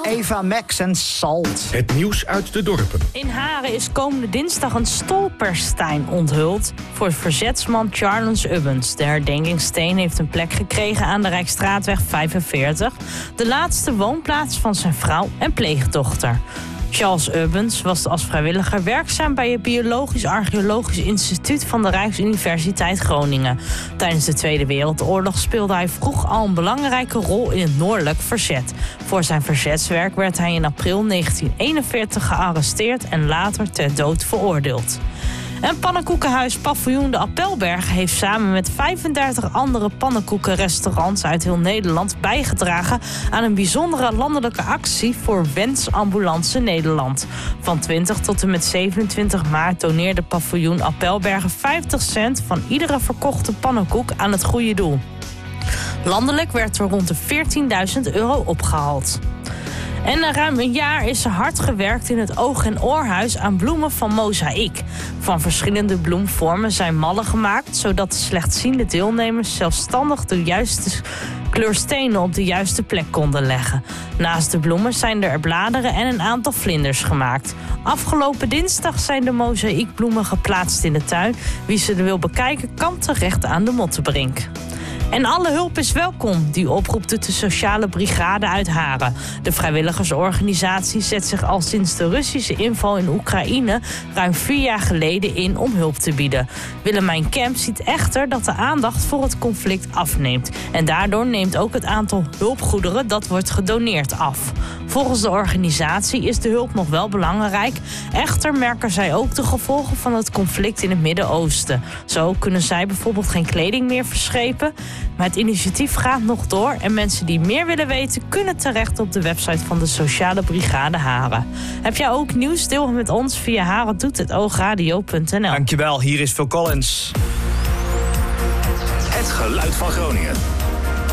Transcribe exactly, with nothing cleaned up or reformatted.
Eva, Max en Salt. Het nieuws uit de dorpen. In Haren is komende dinsdag een stolperstein onthuld voor verzetsman Charles Ubbens. De herdenkingssteen heeft een plek gekregen aan de Rijksstraatweg vijfenveertig, de laatste woonplaats van zijn vrouw en pleegdochter. Charles Ubbens was als vrijwilliger werkzaam bij het Biologisch-Archeologisch Instituut van de Rijksuniversiteit Groningen. Tijdens de Tweede Wereldoorlog speelde hij vroeg al een belangrijke rol in het noordelijk verzet. Voor zijn verzetswerk werd hij in april negentien eenenveertig gearresteerd en later ter dood veroordeeld. En pannenkoekenhuis Paviljoen de Appelberg heeft samen met vijfendertig andere pannenkoekenrestaurants uit heel Nederland bijgedragen aan een bijzondere landelijke actie voor Wensambulance Nederland. Van twintig tot en met zevenentwintig maart doneerde Paviljoen Appelbergen vijftig cent van iedere verkochte pannenkoek aan het goede doel. Landelijk werd er rond de veertienduizend euro opgehaald. En ruim een jaar is er hard gewerkt in het Oog- en Oorhuis aan bloemen van mozaïek. Van verschillende bloemvormen zijn mallen gemaakt, zodat de slechtziende deelnemers zelfstandig de juiste kleur stenen op de juiste plek konden leggen. Naast de bloemen zijn er bladeren en een aantal vlinders gemaakt. Afgelopen dinsdag zijn de mozaïekbloemen geplaatst in de tuin. Wie ze wil bekijken kan terecht aan de Mottenbrink. En alle hulp is welkom, die oproep doet de Sociale Brigade uit Haren. De vrijwilligersorganisatie zet zich al sinds de Russische inval in Oekraïne ruim vier jaar geleden in om hulp te bieden. Willemijn Kemp ziet echter dat de aandacht voor het conflict afneemt. En daardoor neemt ook het aantal hulpgoederen dat wordt gedoneerd af. Volgens de organisatie is de hulp nog wel belangrijk. Echter merken zij ook de gevolgen van het conflict in het Midden-Oosten. Zo kunnen zij bijvoorbeeld geen kleding meer verschepen. Maar het initiatief gaat nog door en mensen die meer willen weten kunnen terecht op de website van de Sociale Brigade Haren. Heb jij ook nieuws? Deel met ons via harendoet.oogradio punt n l. Dankjewel, hier is Phil Collins. Het geluid van Groningen.